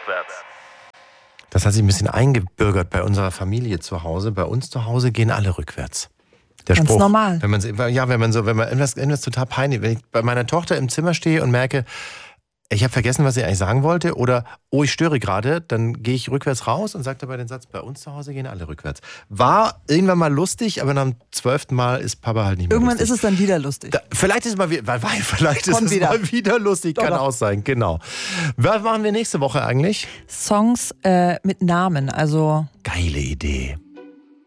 rückwärts. Das hat sich ein bisschen eingebürgert bei unserer Familie zu Hause. Bei uns zu Hause gehen alle rückwärts. Der Ganz Spruch, normal. wenn man irgendwas total peinlich, wenn ich bei meiner Tochter im Zimmer stehe und merke, ich habe vergessen, was ich eigentlich sagen wollte, oder ich störe gerade, dann gehe ich rückwärts raus und sage dabei den Satz, bei uns zu Hause gehen alle rückwärts. War irgendwann mal lustig, aber nach dem 12. Mal ist Papa halt nicht mehr Irgendwann lustig. ist es dann wieder lustig. Vielleicht ist es mal wieder lustig, kann auch sein, genau. Was machen wir nächste Woche eigentlich? Songs mit Namen, also Geile Idee.